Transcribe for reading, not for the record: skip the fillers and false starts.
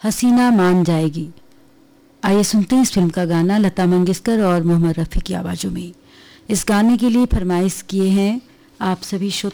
हसीना मान जाएगी। आइए सुनते हैं इस फिल्म का गाना लता मंगेशकर और मोहम्मद रफ़ी की आवाज़ों में। इस गाने के लिए फरमाइश किए हैं आप सभी